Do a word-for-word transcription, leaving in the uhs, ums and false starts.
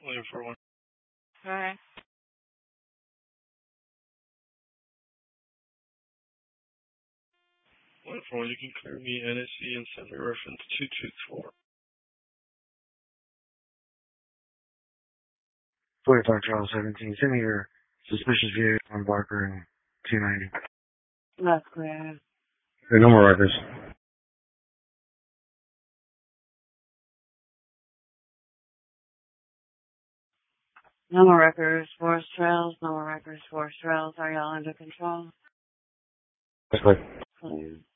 William four one. Alright. William four one, you can clear me N S C and send me reference two two four. forty-five Charles seventeen, send me your suspicious vehicle on Barker and two ninety. That's clear. Okay, no more records. No more records, Forest Trails, no more records, Forest Trails. Are y'all under control? That's good. Clear.